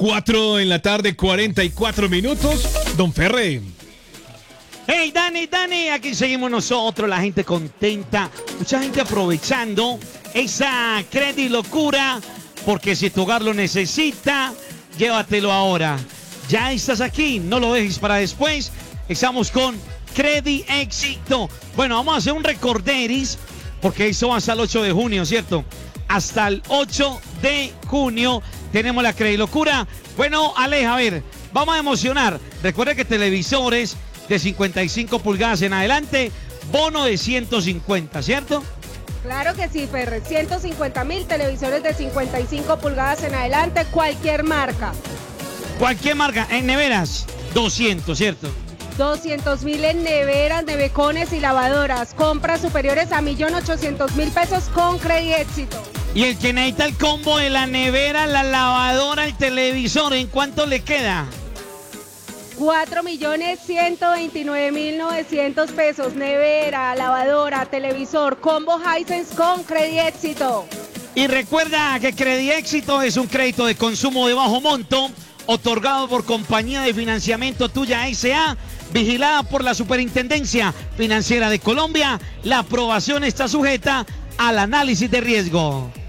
4 en la tarde, 44 minutos. Don Ferre. Hey, Dani, aquí seguimos nosotros, la gente contenta, mucha gente aprovechando esa Credit Locura, porque si tu hogar lo necesita, llévatelo ahora. Ya estás aquí, no lo dejes para después. Estamos con Credit Éxito. Bueno, vamos a hacer un recorderis, porque eso va hasta el 8 de junio, ¿cierto? Hasta el 8 de junio tenemos la Credit Locura. Bueno, Aleja, a ver, vamos a emocionar. Recuerda que televisores de 55 pulgadas en adelante, bono de 150, ¿cierto? Claro que sí, Ferre. 150.000 televisores de 55 pulgadas en adelante, cualquier marca. Cualquier marca, en neveras, 200, ¿cierto? 200.000 en neveras, nevecones y lavadoras. Compras superiores a 1.800.000 pesos con Credit Éxito. Y el que necesita el combo de la nevera, la lavadora, el televisor, ¿en cuánto le queda? 4.129.900 pesos. Nevera, lavadora, televisor, combo Hisense con Credit Éxito. Y recuerda que Credit Éxito es un crédito de consumo de bajo monto, otorgado por Compañía de Financiamiento Tuya S.A., vigilada por la Superintendencia Financiera de Colombia. La aprobación está sujeta al análisis de riesgo.